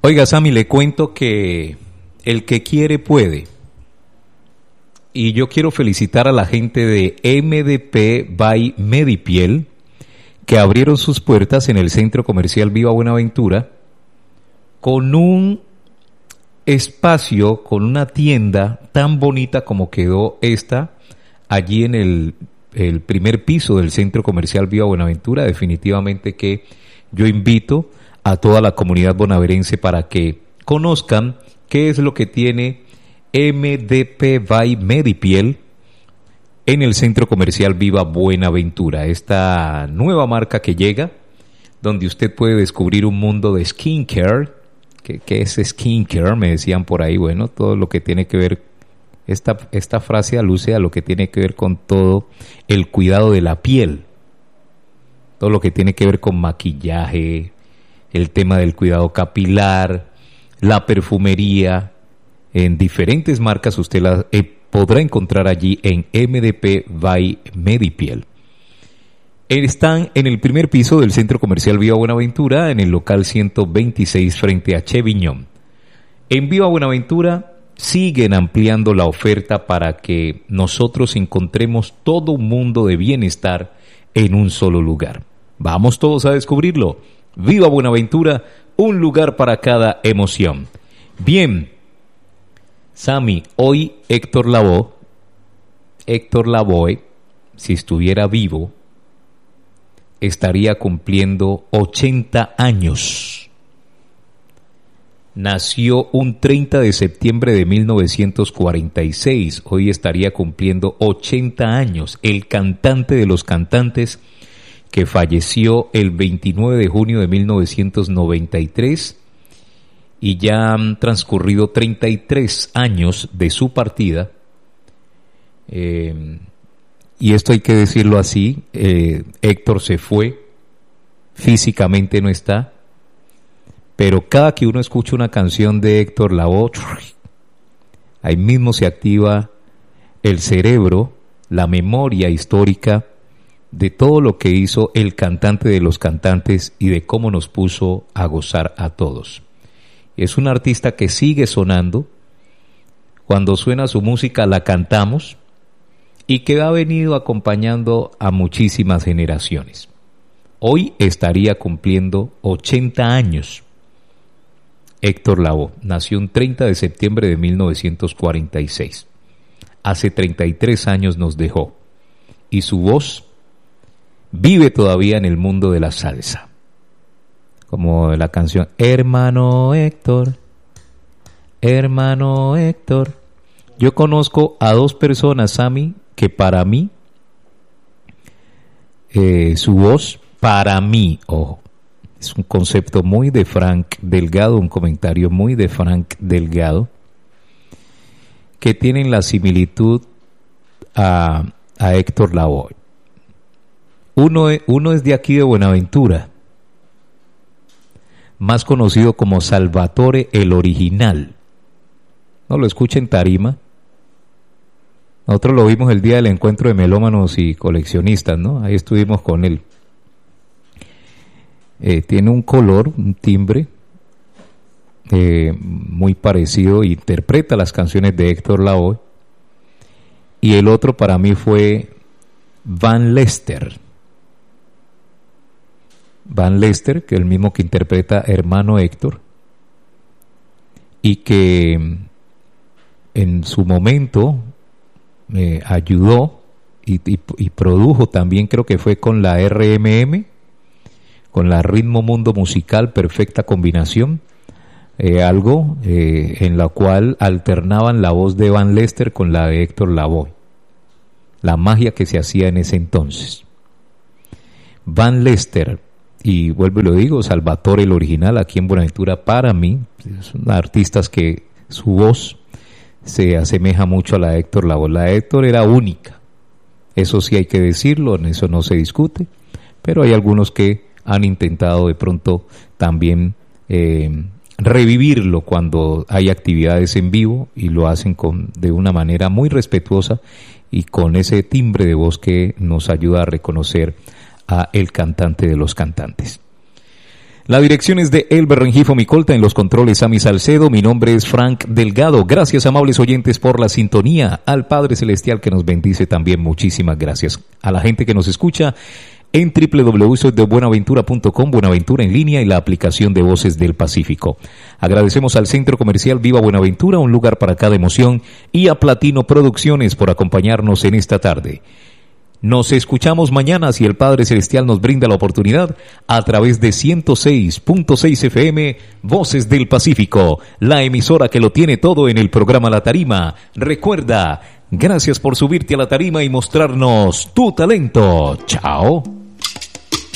Oiga, Sammy, le cuento que el que quiere puede. Y yo quiero felicitar a la gente de MDP by Medipiel, que abrieron sus puertas en el Centro Comercial Viva Buenaventura con un espacio, con una tienda tan bonita como quedó esta allí en el primer piso del Centro Comercial Viva Buenaventura. Definitivamente que yo invito a toda la comunidad bonaverense para que conozcan qué es lo que tiene MDP by Medipiel en el Centro Comercial Viva Buenaventura, esta nueva marca que llega, donde usted puede descubrir un mundo de skincare. ¿Qué es skincare? Me decían por ahí. Bueno, todo lo que tiene que ver, esta frase alude a lo que tiene que ver con todo el cuidado de la piel, todo lo que tiene que ver con maquillaje, el tema del cuidado capilar, la perfumería. En diferentes marcas usted la podrá encontrar allí en MDP by Medipiel. Están en el primer piso del Centro Comercial Viva Buenaventura, en el local 126 frente a Cheviñón. En Viva Buenaventura siguen ampliando la oferta para que nosotros encontremos todo un mundo de bienestar en un solo lugar. Vamos todos a descubrirlo. Viva Buenaventura, un lugar para cada emoción. Bien, Sammy, hoy Héctor Lavoe, si estuviera vivo, estaría cumpliendo 80 años. Nació un 30 de septiembre de 1946. Hoy estaría cumpliendo 80 años. El cantante de los cantantes que falleció el 29 de junio de 1993 y ya han transcurrido 33 años de su partida. Y esto hay que decirlo así, Héctor se fue, físicamente no está, pero cada que uno escucha una canción de Héctor Lavoe, ahí mismo se activa el cerebro, la memoria histórica de todo lo que hizo el cantante de los cantantes y de cómo nos puso a gozar a todos. Es un artista que sigue sonando, cuando suena su música la cantamos, y que ha venido acompañando a muchísimas generaciones. Hoy estaría cumpliendo 80 años. Héctor Lavoe nació un 30 de septiembre de 1946. Hace 33 años nos dejó. Y su voz vive todavía en el mundo de la salsa. Como la canción Hermano Héctor, Hermano Héctor. Yo conozco a dos personas, Sammy, que para mí, su voz, para mí, ojo, es un concepto muy de Frank Delgado, un comentario muy de Frank Delgado, que tienen la similitud a Héctor Lavoe. Uno es de aquí de Buenaventura, más conocido como Salvatore el Original. No lo escuchen en tarima. Nosotros lo vimos el día del encuentro de melómanos y coleccionistas, ¿no? Ahí estuvimos con él. Tiene un color, un timbre muy parecido, interpreta las canciones de Héctor Lavoe. Y el otro para mí fue Van Lester. Van Lester, que es el mismo que interpreta Hermano Héctor, y que en su momento ayudó y produjo también, creo que fue con la RMM, con la Ritmo Mundo Musical, Perfecta Combinación, algo en la cual alternaban la voz de Van Lester con la de Héctor Lavoe, la magia que se hacía en ese entonces. Van Lester, y vuelvo y lo digo, Salvatore el Original, aquí en Buenaventura, para mí, son artistas que su voz se asemeja mucho a la de Héctor Lavoe. La de Héctor era única, eso sí hay que decirlo, en eso no se discute, pero hay algunos que han intentado de pronto también revivirlo cuando hay actividades en vivo, y lo hacen de una manera muy respetuosa y con ese timbre de voz que nos ayuda a reconocer a el cantante de los cantantes. La dirección es de Elber Rengifo Micolta, en los controles Sami Salcedo. Mi nombre es Frank Delgado. Gracias, amables oyentes, por la sintonía. Al Padre Celestial que nos bendice también, muchísimas gracias. A la gente que nos escucha en www.buenaventura.com, Buenaventura en línea y la aplicación de Voces del Pacífico. Agradecemos al Centro Comercial Viva Buenaventura, un lugar para cada emoción, y a Platino Producciones por acompañarnos en esta tarde. Nos escuchamos mañana, si el Padre Celestial nos brinda la oportunidad, a través de 106.6 FM, Voces del Pacífico, la emisora que lo tiene todo en el programa La Tarima. Recuerda, gracias por subirte a la tarima y mostrarnos tu talento. Chao.